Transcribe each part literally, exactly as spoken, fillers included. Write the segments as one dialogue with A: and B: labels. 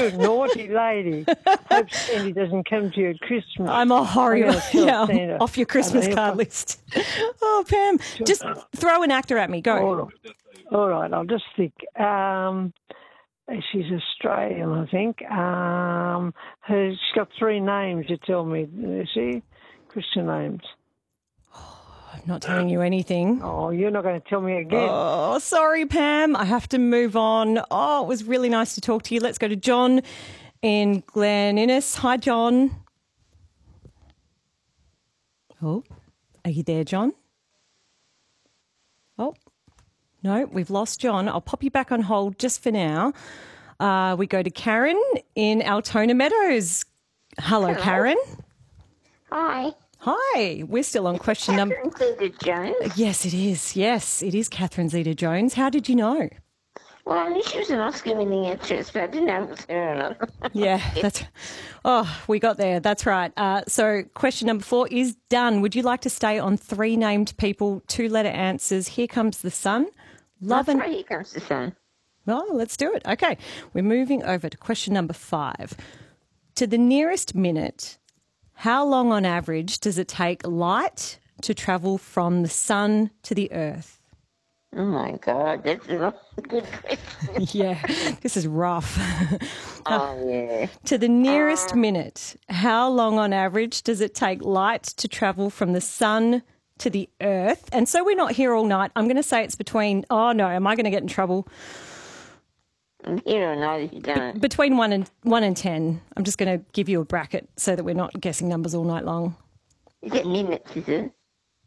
A: You naughty lady. Hope Sandy doesn't come to your Christmas.
B: I'm a horrible, yeah,
A: Santa.
B: off your Christmas card list. Oh, Pam, just throw an actor at me. Go.
A: All right, All right I'll just think. Um, she's Australian, I think. Um, her, she's got three names, you tell me. Is she? Christian names.
B: I'm not telling you anything.
A: Oh, you're not going to tell me again.
B: Oh, sorry, Pam. I have to move on. Oh, it was really nice to talk to you. Let's go to John in Glen Innes. Hi, John. Oh, are you there, John? Oh, no, we've lost John. I'll pop you back on hold just for now. Uh, we go to Karen in Altona Meadows. Hello,
C: Hello.
B: Karen.
C: Hi.
B: Hi. We're still on question number...
C: Catherine Zeta-Jones.
B: Yes, it is. Yes, it is Catherine Zeta-Jones. How did you know?
C: Well, I knew she was an Oscar-winning actress, but I didn't know it was her or not.
B: Yeah, that's... Oh, we got there. That's right. Uh, so question number four is done. Would you like to stay on three named people, two-letter answers? Here comes the sun. Love and...
C: Here comes the sun.
B: Well, let's do it. Okay, we're moving over to question number five. To the nearest minute... How long on average does it take light to travel from the sun to the earth?
C: Oh, my God, that's a good question.
B: Yeah, this is rough.
C: Oh, yeah.
B: To the nearest uh, minute, how long on average does it take light to travel from the sun to the earth? And so we're not here all night. I'm going to say it's between, oh, no, am I going to get in trouble?
C: I'm here or not if you don't.
B: Between one and one and ten. I'm just going to give you a bracket so that we're not guessing numbers all night long.
C: Is it minutes, is it?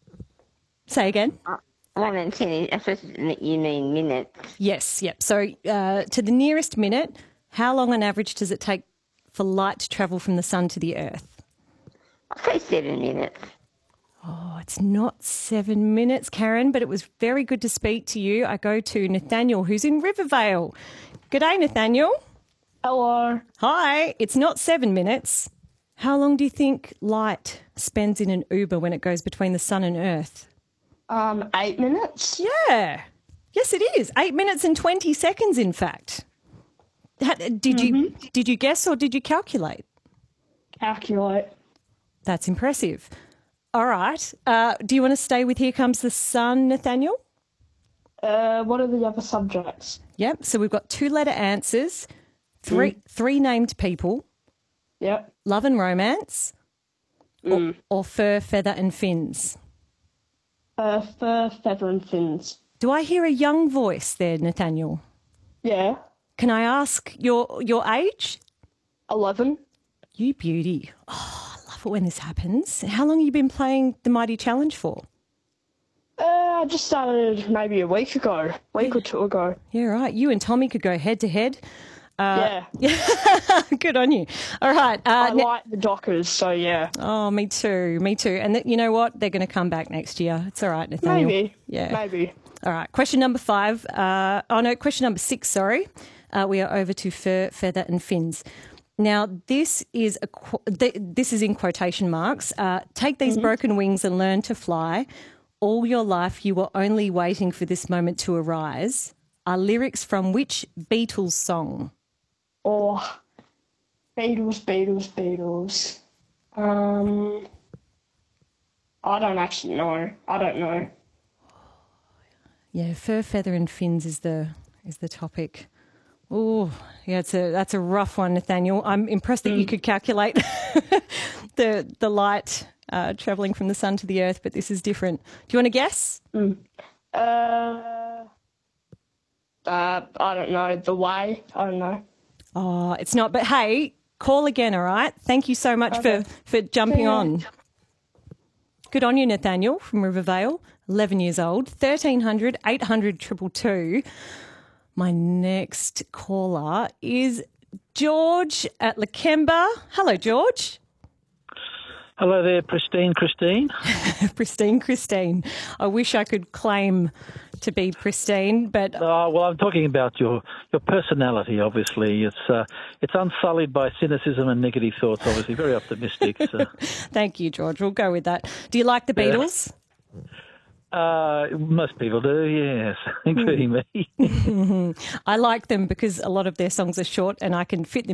B: Say again?
C: Uh, one and ten, I suppose you mean minutes.
B: Yes, yep. So uh, to the nearest minute, how long on average does it take for light to travel from the sun to the earth?
C: I'll say seven minutes.
B: Oh, it's not seven minutes, Karen, but it was very good to speak to you. I go to Nathaniel, who's in Rivervale. G'day, Nathaniel.
D: Hello.
B: Hi. It's not seven minutes. How long do you think light spends in an Uber when it goes between the sun and earth?
D: Um, eight minutes?
B: Yeah. Yes, it is. Eight minutes and twenty seconds, in fact. Did mm-hmm. you did you guess or did you calculate?
D: Calculate.
B: That's impressive. All right. Uh, do you want to stay with Here Comes the Sun, Nathaniel?
D: Uh, what are the other subjects?
B: Yep. So we've got two-letter answers, three mm. three named people.
D: Yep.
B: Love and romance,
D: mm.
B: or, or fur, feather and fins.
D: Uh, fur, feather and fins.
B: Do I hear a young voice there, Nathaniel?
D: Yeah.
B: Can I ask your your age?
D: Eleven.
B: You beauty. Oh, I love it when this happens. How long have you been playing the Mighty Challenge for?
D: Uh, I just started maybe a week ago, week
B: yeah.
D: or two ago.
B: Yeah, right. You and Tommy could go head to head.
D: Uh,
B: yeah. Good on you. All right. Uh,
D: I
B: ne-
D: like the Dockers, so yeah.
B: Oh, me too. Me too. And th- you know what? They're going to come back next year. It's all right, Nathaniel.
D: Maybe.
B: Yeah.
D: Maybe.
B: All right. Question number five. Uh, oh, no, question number six, sorry. Uh, we are over to fur, feather and fins. Now, this is a qu- th- this is in quotation marks. Uh, Take these mm-hmm. broken wings and learn to fly. All your life you were only waiting for this moment to arise are lyrics from which Beatles song?
D: Oh, Beatles, Beatles, Beatles. Um, I don't actually know. I don't know.
B: Yeah, fur, feather and fins is the is the topic. Oh, yeah, it's a that's a rough one, Nathaniel. I'm impressed that mm. you could calculate the the light uh, travelling from the sun to the earth, but this is different. Do you want to guess?
D: Mm. Uh, uh, I don't know. The way? I don't know.
B: Oh, it's not. But hey, call again, all right? Thank you so much
D: okay.
B: for, for jumping
D: yeah.
B: on. Good on you, Nathaniel from Rivervale, eleven years old, thirteen hundred, eight hundred, two two two. My next caller is George at Lakemba. Hello, George.
E: Hello there, Pristine Christine.
B: Pristine Christine. I wish I could claim to be pristine, but...
E: Oh, well, I'm talking about your, your personality, obviously. It's uh, it's unsullied by cynicism and negative thoughts, obviously. Very optimistic. So.
B: Thank you, George. We'll go with that. Do you like the Beatles?
E: Yeah. Uh, most people do, yes, including me.
B: I like them because a lot of their songs are short and I can fit them